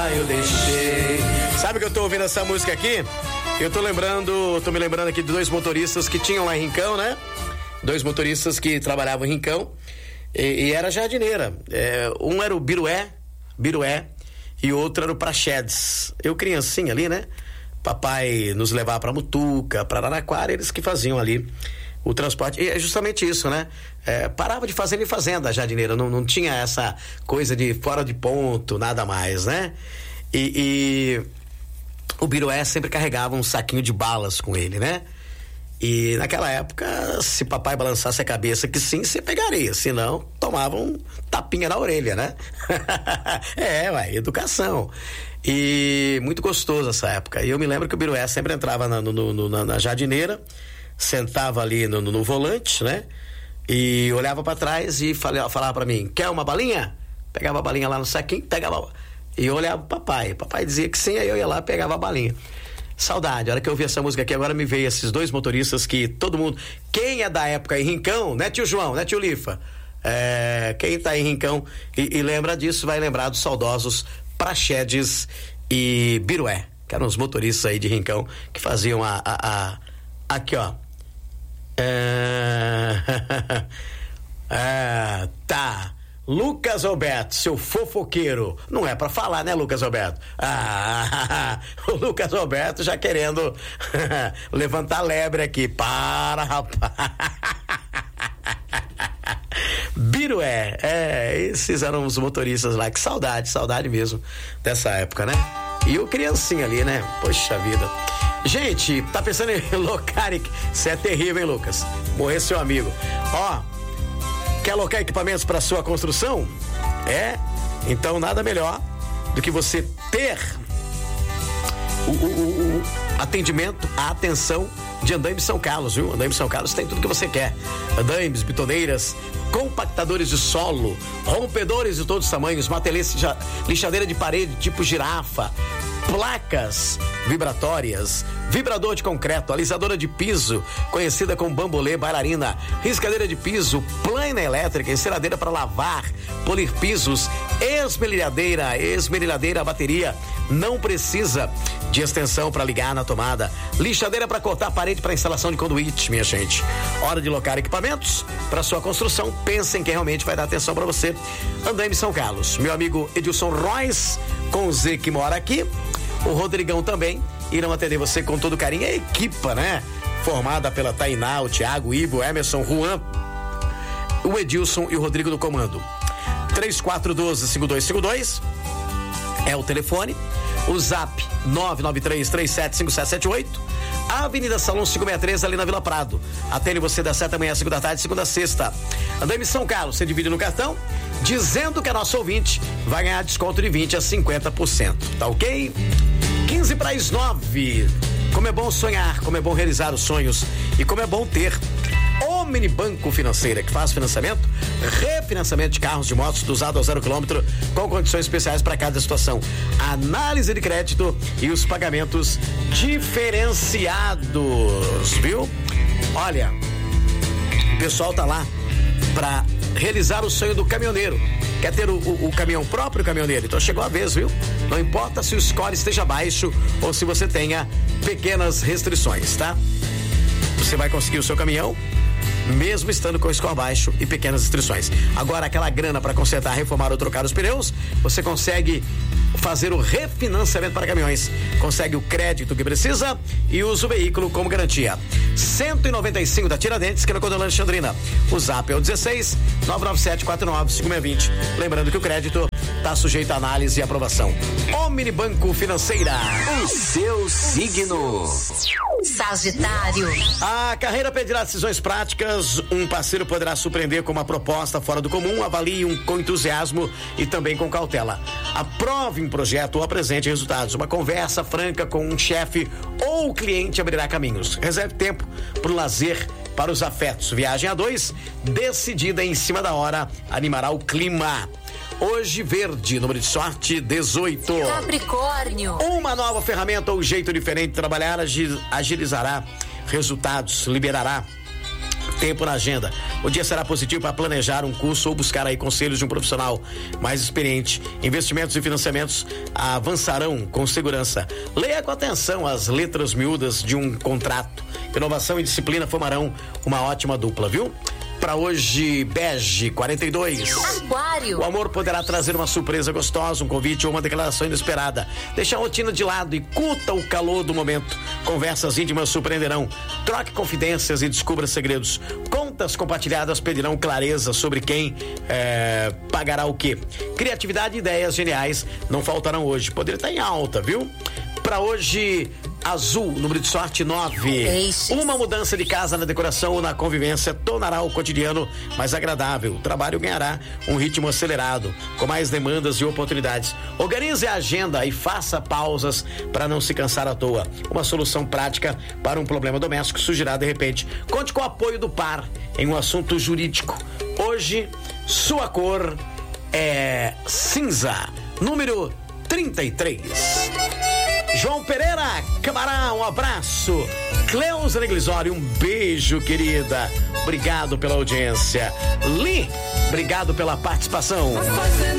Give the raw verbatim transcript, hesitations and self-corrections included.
Eu deixei. Sabe que eu tô ouvindo essa música aqui? Eu tô lembrando, tô me lembrando aqui de dois motoristas que tinham lá em Rincão, né? Dois motoristas que trabalhavam em Rincão e, e era jardineira. É, um era o Birué, Birué, e o outro era o Praxedes. Eu criancinha ali, né? Papai nos levava pra Mutuca, pra Araraquara, eles que faziam ali o transporte. E é justamente isso, né? É, parava de fazenda em fazenda a jardineira, não, não tinha essa coisa de fora de ponto, nada mais, né? E, e o Birué sempre carregava um saquinho de balas com ele, né? E naquela época, se papai balançasse a cabeça que sim, você pegaria, senão tomava um tapinha na orelha, né? É, ué, educação. E muito gostoso essa época. E eu me lembro que o Birué sempre entrava na, no, no, na, na jardineira, sentava ali no, no, no volante, né? E olhava pra trás e falava, falava pra mim, quer uma balinha? Pegava a balinha lá no saquinho, pegava. E eu olhava pro papai. Papai dizia que sim, aí eu ia lá e pegava a balinha. Saudade, a hora que eu ouvi essa música aqui, agora me veio esses dois motoristas que todo mundo. Quem é da época em Rincão, né, tio João, né, tio Lifa? É, quem tá em Rincão e, e lembra disso, vai lembrar dos saudosos Praxedes e Birué, que eram os motoristas aí de Rincão que faziam a. a, a aqui, ó. É... é, tá. Lucas Alberto, seu fofoqueiro. Não é pra falar, né, Lucas Alberto? Ah, o Lucas Alberto já querendo levantar lebre aqui. Para, rapaz. Birué, é, esses eram os motoristas lá. Que saudade, saudade mesmo dessa época, né? E o criancinha ali, né? Poxa vida. Gente, tá pensando em Locaric? Você é terrível, hein, Lucas? Morrer seu amigo. Ó, quer alocar equipamentos para sua construção? É? Então nada melhor do que você ter o, o, o, o atendimento, a atenção de Andaimes São Carlos, viu? Andaimes São Carlos tem tudo que você quer. Andaimes, betoneiras, compactadores de solo, rompedores de todos os tamanhos, martelense, lixadeira de parede tipo girafa, placas vibratórias, vibrador de concreto, alisadora de piso, conhecida como bambolê, bailarina, riscadeira de piso, plana elétrica, enceradeira para lavar, polir pisos, esmerilhadeira, esmerilhadeira, bateria, não precisa de extensão para ligar na tomada, lixadeira para cortar a parede para instalação de conduíte, minha gente. Hora de locar equipamentos para sua construção, pense em quem realmente vai dar atenção para você. Andaimes São Carlos, meu amigo Edilson Royce, com o Z que mora aqui, o Rodrigão também, irão atender você com todo carinho. A equipa, né? Formada pela Tainá, o Thiago, o Ivo, o Emerson, o Juan, o Edilson e o Rodrigo do comando. três quatro um dois, cinco dois cinco dois é o telefone. O zap nove nove três, três sete cinco sete sete oito. A Avenida Salão quinhentos e sessenta e três, ali na Vila Prado. Atende você das sete da manhã às cinco da tarde, segunda a sexta. Andaimes São Carlos, você divide no cartão, dizendo que a nossa ouvinte vai ganhar desconto de vinte a cinquenta por cento. Tá ok? quinze para as nove. Como é bom sonhar, como é bom realizar os sonhos e como é bom ter Omni Banco Financeira, que faz financiamento, refinanciamento de carros, de motos do usado ao zero quilômetro, com condições especiais para cada situação. Análise de crédito e os pagamentos diferenciados, viu? Olha, o pessoal tá lá para realizar o sonho do caminhoneiro. Quer ter o, o, o caminhão próprio, caminhoneiro? Então chegou a vez, viu? Não importa se o score esteja baixo ou se você tenha pequenas restrições, tá? Você vai conseguir o seu caminhão mesmo estando com o score baixo e pequenas restrições. Agora, aquela grana para consertar, reformar ou trocar os pneus, você consegue fazer o refinanciamento para caminhões, consegue o crédito que precisa e usa o veículo como garantia. cento e noventa e cinco da Tiradentes, que é na Cordon Alexandrina. O zap é o dezesseis, nove nove sete, quatro nove cinco seis dois zero. Lembrando que o crédito está sujeito a análise e aprovação. Omni Banco Financeira. O seu signo. Sagitário. A carreira pedirá decisões práticas. Um parceiro poderá surpreender com uma proposta fora do comum. Avalie um com entusiasmo e também com cautela. Aprove um projeto ou apresente resultados. Uma conversa franca com um chefe ou cliente abrirá caminhos. Reserve tempo para o lazer, para os afetos. Viagem a dois, decidida em cima da hora, animará o clima. Hoje, verde, número de sorte dezoito. Capricórnio. Uma nova ferramenta ou jeito diferente de trabalhar agilizará resultados, liberará tempo na agenda. O dia será positivo para planejar um curso ou buscar aí conselhos de um profissional mais experiente. Investimentos e financiamentos avançarão com segurança. Leia com atenção as letras miúdas de um contrato. Inovação e disciplina formarão uma ótima dupla, viu? Para hoje, bege, quarenta e dois. Aquário. O amor poderá trazer uma surpresa gostosa, um convite ou uma declaração inesperada. Deixa a rotina de lado e curta o calor do momento. Conversas íntimas surpreenderão. Troque confidências e descubra segredos. Contas compartilhadas pedirão clareza sobre quem é, pagará o quê. Criatividade e ideias geniais não faltarão hoje. Poderia estar em alta, viu? Para hoje, azul, número de sorte nove. Eixes. Uma mudança de casa na decoração ou na convivência tornará o cotidiano mais agradável. O trabalho ganhará um ritmo acelerado, com mais demandas e oportunidades. Organize a agenda e faça pausas para não se cansar à toa. Uma solução prática para um problema doméstico surgirá de repente. Conte com o apoio do par em um assunto jurídico. Hoje, sua cor é cinza, número trinta e três. João Pereira, Camarão, um abraço. Cleusa Neglisório, um beijo, querida. Obrigado pela audiência. Li, obrigado pela participação.